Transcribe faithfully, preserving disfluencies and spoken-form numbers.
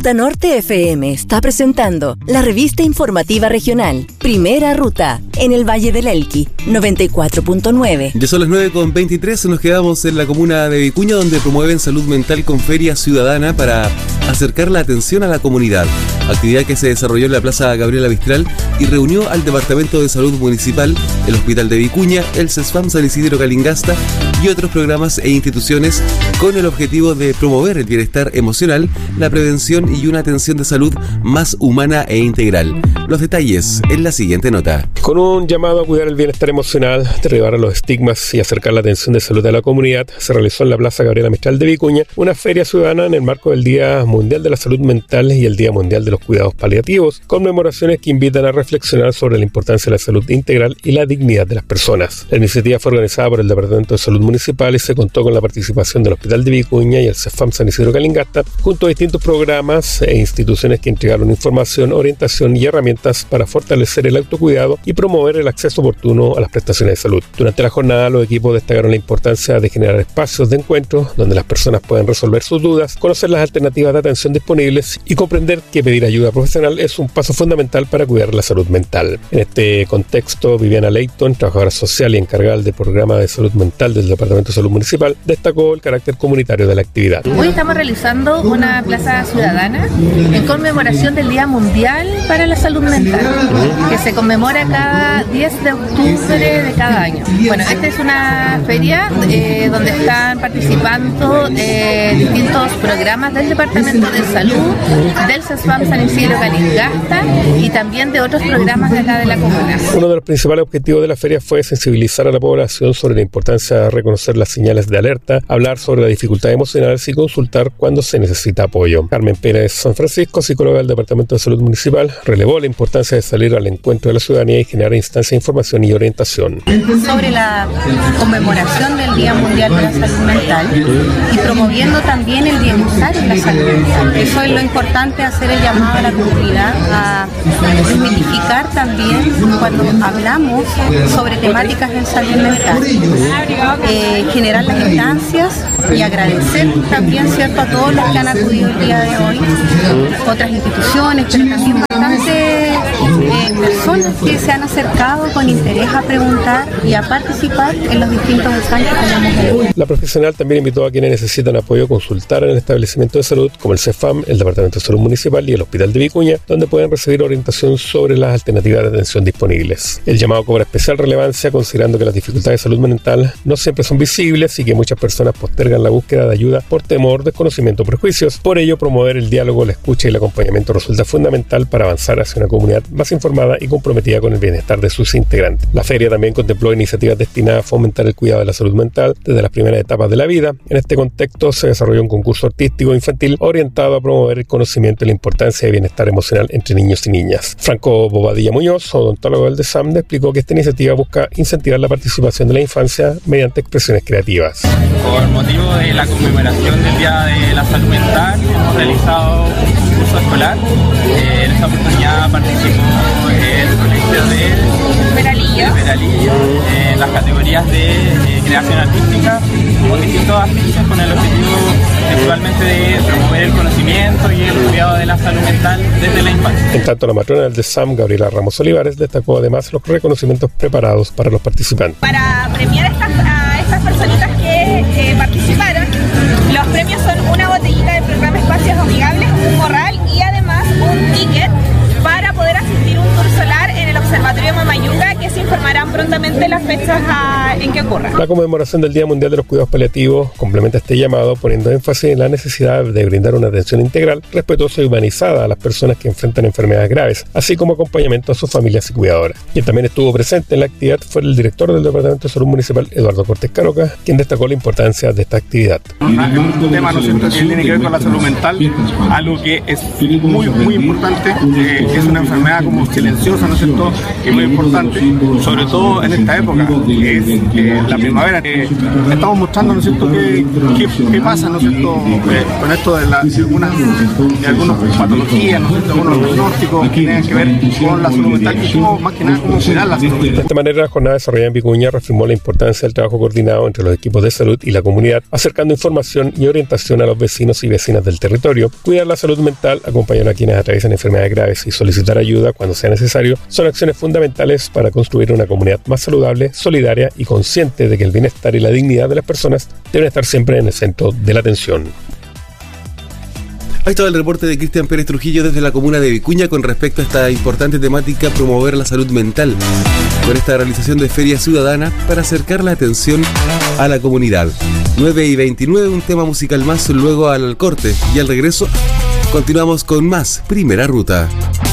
Ruta Norte F M está presentando la revista informativa regional Primera Ruta en el Valle del Elqui, noventa y cuatro punto nueve. Ya son las nueve con veintitrés, nos quedamos en la comuna de Vicuña, donde promueven salud mental con feria ciudadana para acercar la atención a la comunidad. Actividad que se desarrolló en la Plaza Gabriela Mistral y reunió al Departamento de Salud Municipal, el Hospital de Vicuña, el CESFAM San Isidro Calingasta y otros programas e instituciones con el objetivo de promover el bienestar emocional, la prevención y una atención de salud más humana e integral. Los detalles en la siguiente nota. Con un llamado a cuidar el bienestar emocional, derribar a los estigmas y acercar la atención de salud a la comunidad, se realizó en la Plaza Gabriela Mistral de Vicuña una feria ciudadana en el marco del Día Mundial de la Salud Mental y el Día Mundial de los Cuidados Paliativos, conmemoraciones que invitan a reflexionar sobre la importancia de la salud integral y la dignidad de las personas. La iniciativa fue organizada por el Departamento de Salud Municipal y se contó con la participación del Hospital de Vicuña y el CESFAM San Isidro Calingasta, junto a distintos programas e instituciones que entregaron información, orientación y herramientas para fortalecer el autocuidado y promover el acceso oportuno a las prestaciones de salud. Durante la jornada, los equipos destacaron la importancia de generar espacios de encuentro donde las personas puedan resolver sus dudas, conocer las alternativas de atención disponibles y comprender que pedir ayuda profesional es un paso fundamental para cuidar la salud mental. En este contexto, Viviana Leighton, trabajadora social y encargada del programa de salud mental del Departamento de Salud Municipal, destacó el carácter comunitario de la actividad. Hoy estamos realizando una plaza ciudadana en conmemoración del Día Mundial para la Salud Mental, que se conmemora cada diez de octubre de cada año. Bueno, esta es una feria eh, donde están participando eh, distintos programas del Departamento de Salud, del CESFAM San Isidro Calingasta y también de otros programas de acá de la comuna. Uno de los principales objetivos de la feria fue sensibilizar a la población sobre la importancia de reconocer las señales de alerta, hablar sobre las dificultades emocionales y consultar cuando se necesita apoyo. Carmen Pérez San Francisco, psicóloga del Departamento de Salud Municipal, relevó la importancia de salir al encuentro de la ciudadanía y generar instancias de información y orientación. Sobre la conmemoración del Día Mundial de la Salud Mental y promoviendo también el bienestar en la salud mental. Eso es lo importante, hacer el llamado a la comunidad a desmitificar también cuando hablamos sobre temáticas en salud mental, eh, generar las instancias y agradecer también, cierto, a todos los que han acudido el día de hoy, otras instituciones, pero también bastantes eh, personas que se han acercado con interés a preguntar y a participar en los distintos stands que tenemos hoy. La profesional también invitó a quienes necesitan apoyo a consultar en el establecimiento de salud como el CESFAM, el Departamento de Salud Municipal y el Hospital de Vicuña, donde pueden recibir orientación sobre las alternativas de atención disponibles. El llamado cobra especial relevancia considerando que las dificultades de salud mental no siempre son visibles y que muchas personas postergan la búsqueda de ayuda por temor, desconocimiento o prejuicios. Por ello, promover el diálogo, la escucha y el acompañamiento resulta fundamental para avanzar hacia una comunidad más informada y comprometida con el bienestar de sus integrantes. La feria también contempló iniciativas destinadas a fomentar el cuidado de la salud mental desde las primeras etapas de la vida. En este contexto se desarrolló un concurso artístico infantil orientado a promover el conocimiento y la importancia de bienestar emocional entre niños y niñas. Franco Bobadilla Muñoz, odontólogo del DESAMDE, explicó que esta iniciativa busca incentivar la participación de la infancia mediante expresiones creativas. Por motivo de la conmemoración del Día de la Salud Mental, hemos realizado un concurso escolar. Eh, en esta oportunidad participó el colegio de Peralillo, Peralillo eh, en las categorías de eh, creación artística, con distintos afiches con el objetivo principalmente de promover el conocimiento y el cuidado de la salud mental desde la infancia. En tanto, la matrona del DESAM, Gabriela Ramos Olivares, destacó además los reconocimientos preparados para los participantes. Para premiar a estas, a estas personitas que eh, participaron, los premios son una botellita del programa Espacios Amigables, un morral y además un ticket para poder asistir a un tour solar en el Observatorio Mamayunga, que se informarán prontamente las fechas a, en que ocurra. La conmemoración del Día Mundial de los Cuidados Paliativos complementa este llamado poniendo énfasis en la necesidad de brindar una atención integral, respetuosa y humanizada a las personas que enfrentan enfermedades graves, así como acompañamiento a sus familias y cuidadoras. Quien también estuvo presente en la actividad fue el director del Departamento de Salud Municipal, Eduardo Cortés Caroca, quien destacó la importancia de esta actividad. Un tema, ¿no es cierto?, que tiene que ver con la salud mental, algo que es muy, muy importante, eh, es una enfermedad como silenciosa, ¿no es cierto?, y muy importante, sobre todo en esta época, que es eh, la primavera. Eh, estamos mostrando, ¿no es cierto?, qué, qué, qué pasa, ¿no es cierto?, eh, con esto de, la, de, algunas, de algunas patologías, ¿no es cierto?, algunos diagnósticos que tienen que ver con la salud mental y cómo, más que nada, cómo cuidar la salud mental. De esta manera, la jornada desarrollada en Vicuña reafirmó la importancia del trabajo coordinado entre los equipos de salud y la comunidad, acercando información y orientación a los vecinos y vecinas del territorio. Cuidar la salud mental, acompañar a quienes atraviesan enfermedades graves y solicitar ayuda cuando sea necesario son acciones fundamentales para construir una comunidad más saludable, solidaria y consciente de que el bienestar y la dignidad de las personas deben estar siempre en el centro de la atención. Ahí estaba el reporte de Cristian Pérez Trujillo desde la comuna de Vicuña con respecto a esta importante temática, promover la salud mental, con esta realización de feria ciudadana para acercar la atención a la comunidad. nueve y veintinueve, un tema musical más, luego al corte y al regreso continuamos con más Primera Ruta.